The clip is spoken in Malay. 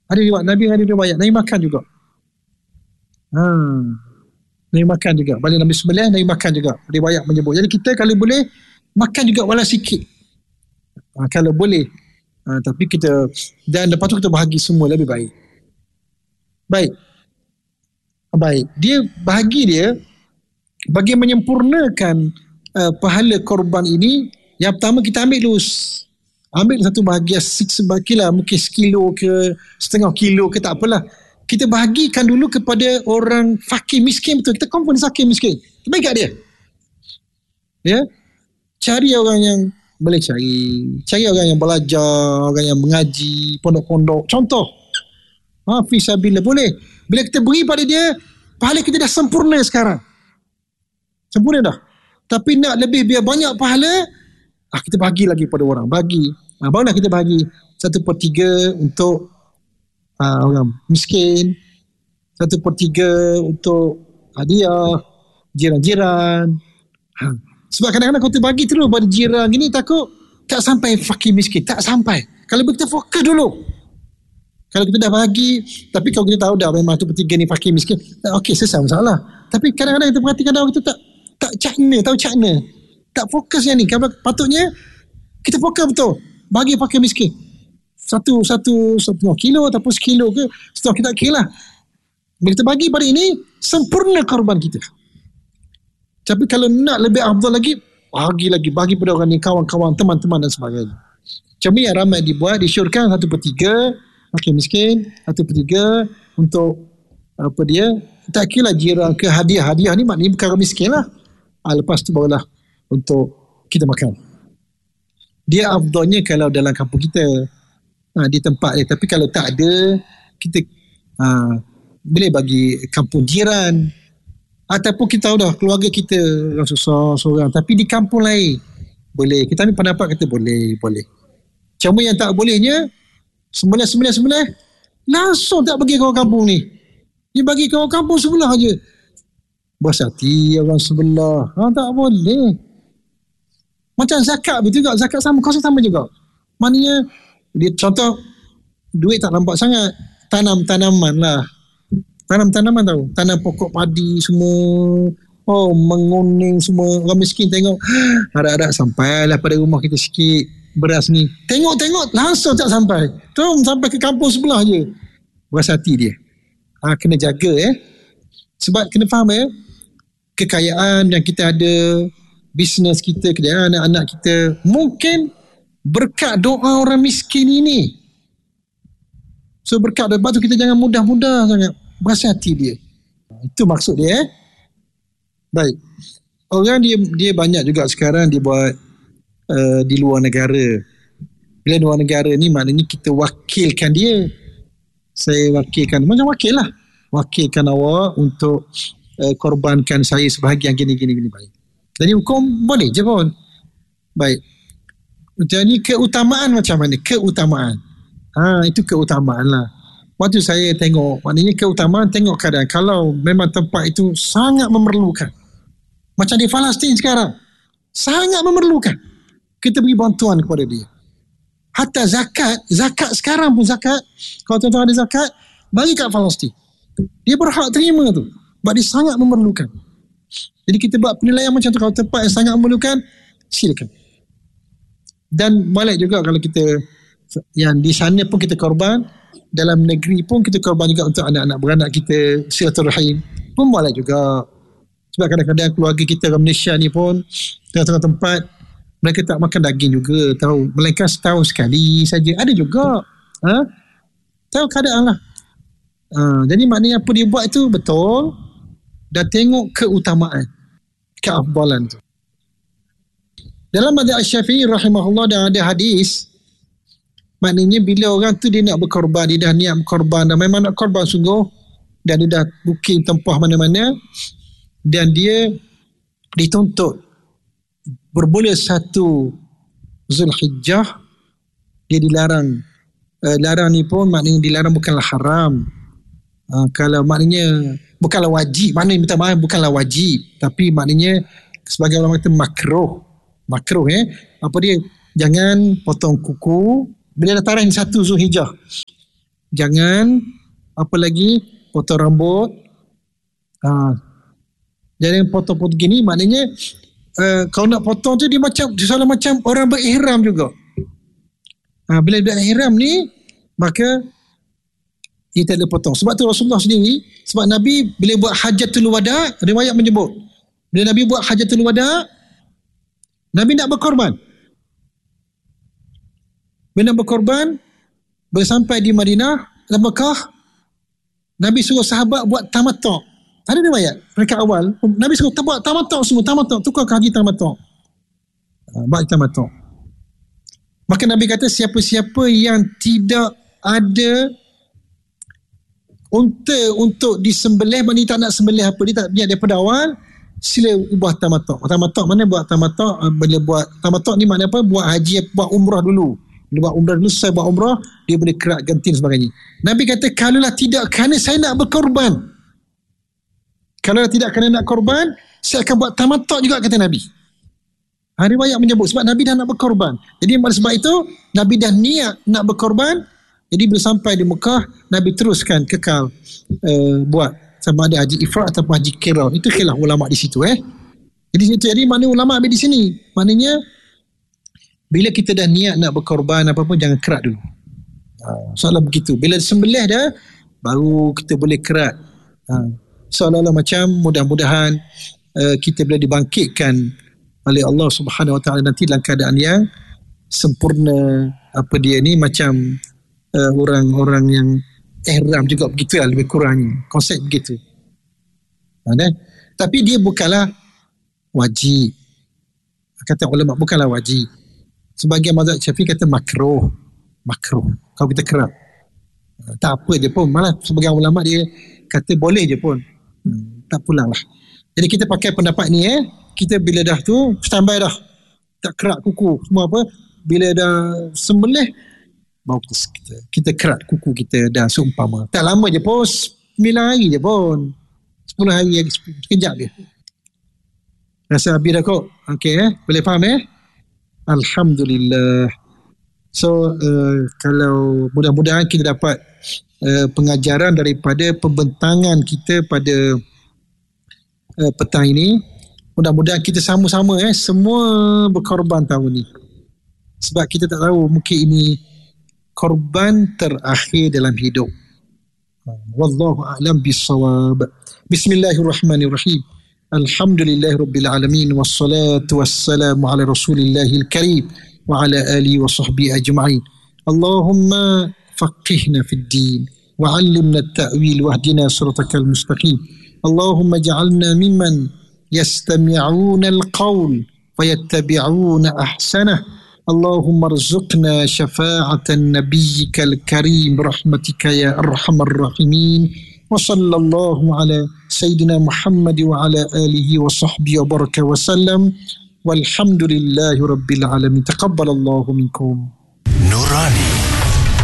Ada riwayat Nabi, ada riwayat Nabi makan juga. Nabi makan juga. Balik Nabi sembelih, Nabi makan juga. Riwayat menyebut. Jadi kita kalau boleh makan juga walau sikit. Kalau boleh. Tapi kita, dan lepas tu kita bahagi semua lebih baik. Baik. Dia bahagi dia bagi menyempurnakan pahala korban ini. Yang pertama kita ambil satu bahagian sebagilah, mungkin sekilo ke setengah kilo ke, tak apalah, kita bahagikan dulu kepada orang fakir miskin. Betul, kita confirm fakir miskin, baik kat dia, ya. Cari orang yang boleh cari orang yang belajar, orang yang mengaji, pondok-pondok, contoh fisabilillah, boleh. Bila kita beri pada dia, pahala kita dah sempurna sekarang, sempurna dah. Tapi nak lebih biar banyak pahala, kita bagi lagi pada orang, barulah kita bagi 1/3 untuk orang miskin, 1/3 untuk hadiah jiran-jiran. Sebab kadang-kadang kalau kita bagi terus pada jiran gini, takut tak sampai fakir miskin, tak sampai. Kalau kita fokus dulu, kalau kita dah bagi, tapi kalau kita tahu dah memang 1/3 ni fakir miskin, okey, selesai masalah. Tapi kadang-kadang kita perhatikan orang tu tak cakna, tak fokus yang ni. Patutnya kita fokus betul, bagi fakir miskin satu kilo ataupun sekilo ke, setengah, kita tak kira lah. Bila kita bagi pada ini, sempurna korban kita. Tapi kalau nak lebih afdal lagi, bagi pada orang ni, kawan-kawan, teman-teman dan sebagainya. Macam ni yang ramai dibuat, disyorkan 1/3 fakir miskin, 1/3 untuk apa dia, tak kira lah jiran ke, hadiah ni maknanya bukan orang miskin lah. Lepas tu barulah untuk kita makan. Dia afdalnya kalau dalam kampung kita, di tempat dia. Tapi kalau tak ada, kita boleh bagi kampung jiran, ataupun kita tahu dah keluarga kita orang susah seorang, tapi di kampung lain boleh. Kita ambil pendapat kata boleh. Cuma yang tak bolehnya, sembilan langsung tak bagi kawan kampung ni, dia bagi kawan kampung sebelah aje. Berasa hati orang sebelah, tak boleh. Macam zakat betul juga, zakat sama, kos sama juga. Maknanya dia contoh, duit tak nampak sangat, tanam-tanaman lah, tanam-tanaman tahu, tanam pokok padi semua, menguning semua. Orang miskin tengok, harap-harap sampailah pada rumah kita sikit beras ni. Tengok langsung tak sampai, sampai ke kampung sebelah je. Berasa hati dia. Kena jaga sebab kena faham kekayaan yang kita ada, bisnes kita, kejayaan anak-anak kita, mungkin berkat doa orang miskin ini. So berkat doa tu, kita jangan mudah-mudah sangat berasa hati dia. Itu maksud dia. Baik. Orang dia banyak juga sekarang dia buat di luar negara. Bila luar negara ni maknanya kita wakilkan dia. Saya wakilkan, macam wakil lah, wakilkan awak untuk korbankan saya sebahagian gini. Baik. Jadi hukum boleh je pun. Baik. Jadi keutamaan macam mana? Keutamaan. Itu keutamaan lah. Waktu saya tengok, maknanya keutamaan, tengok keadaan. Kalau memang tempat itu sangat memerlukan. Macam di Palestin sekarang. Sangat memerlukan. Kita beri bantuan kepada dia. Hatta zakat sekarang pun zakat. Kalau tuan-tuan ada zakat, bagi kat Palestin. Dia berhak terima tu. Sebab dia sangat memerlukan. Jadi kita buat penilaian macam tu. Kalau tempat yang sangat memerlukan, silakan. Dan balik juga kalau kita yang di sana pun kita korban, dalam negeri pun kita korban juga untuk anak-anak beranak kita, silaturahim pun boleh juga. Sebab kadang-kadang keluarga kita orang Malaysia ni pun tengah-tengah tempat mereka tak makan daging juga, tahu, melainkan setahun sekali saja, ada juga. Tahu keadaan lah. Jadi maknanya apa dia buat itu betul, dan tengok keutamaan, keafdalan tu. Dalam mazhab Syafi'i rahimahullah dan ada hadis, maknanya bila orang tu dia nak berkorban, dia dah niat berkorban dan memang nak korban sungguh, dan dia dah booking tempah mana-mana, dan dia dituntut bermula 1 Zulhijjah, dia dilarang. Larang ni pun maknanya dilarang bukanlah haram. Kalau maknanya bukanlah wajib, maknanya minta maaf, bukanlah wajib, tapi maknanya sebagai orang kata makruh. Apa dia? Jangan potong kuku bila dah tarikh 1 Zulhijjah. Jangan apa lagi potong rambut. Jangan potong-potong gini, maknanya kalau nak potong tu dia soalan macam orang berihram juga. Bila berihram ni, maka kita ada potong. Sebab tu Rasulullah sendiri, sebab Nabi bila buat hajatul wada, riwayat menyebut bila Nabi buat hajatul wada, Nabi nak berkorban. Bila nak berkorban, bila sampai di Madinah dan Mekah, Nabi suruh sahabat buat tamattu'. Ada riwayat rakaat awal Nabi suruh buat tamattu' semua, tamattu', tukar haji tamattu'. Buat tamattu'. Maka Nabi kata siapa-siapa yang tidak ada unta untuk disembelih, maknanya tak nak sembelih apa, dia tak niat daripada awal, sila buat tamattu'. Tamattu' mana buat tamattu'? Bila buat tamattu' ni maknanya apa? Buat haji, buat umrah dulu. Bila buat umrah dulu, selesai buat umrah, dia boleh kerak ganti dan sebagainya. Nabi kata kalaulah tidak kerana saya nak berkorban, kalau tidak kerana nak korban, saya akan buat tamattu' juga, kata Nabi. Riwayat menyebut sebab Nabi dah nak berkorban. Jadi oleh sebab itu Nabi dah niat nak berkorban. Jadi bila sampai di Mekah, Nabi teruskan kekal buat sama ada haji ifrad atau haji qiran. Itu khilaf ulama di situ. Jadi mana ulama ambil di sini? Maknanya bila kita dah niat nak berkorban apa pun, jangan kerat dulu. Soalan begitu. Bila sembelih dah, baru kita boleh kerat. Seolah-olah macam mudah-mudahan kita boleh dibangkitkan oleh Allah Subhanahu Wa Taala nanti dalam keadaan yang sempurna. Apa dia ni, macam orang-orang yang ihram juga begitu lah, lebih kurangnya konsep begitu. Tapi dia bukanlah wajib, kata ulama, bukanlah wajib. Sebagian mazhab Syafi'i kata makruh kalau kita kerap, tak apa je pun. Malah sebagian ulama dia kata boleh je pun, tak pulang lah. Jadi kita pakai pendapat ni, kita bila dah tu standby dah, tak kerak kuku semua apa, bila dah sembelih baru kita kerak kuku kita dah seumpama. Tak lama je pun, 9 hari je pun, 10 hari lagi, sekejap je. Rasa habis dah kot. Okey, boleh faham Alhamdulillah. So kalau mudah-mudahan kita dapat pengajaran daripada pembentangan kita pada petang ini. Mudah-mudahan kita sama-sama semua berkorban tahun ni. Sebab kita tak tahu, mungkin ini korban terakhir dalam hidup. Wallahu a'lam bissawab. Bismillahirrahmanirrahim. Alhamdulillahirabbil alamin, wassalatu wassalamu ala rasulillahil karim wa ala alihi wa sahbihi ajma'in. Allahumma faqihna fid din wa 'allimna at-ta'wil wahdina siratal mustaqim. Allahumma ij'alna mimman yastami'una al-qawl fayattabi'una ahsanah. Allahumma arzuqna syafa'atan nabiyyikal karim rahmatika ya arhamar rahimin. Wa sallallahu ala sayyidina Muhammad wa ala alihi wa sahbihi wa baraka wa sallam. Walhamdulillahi rabbil alamin. Taqabbalallahu minkum. Nurani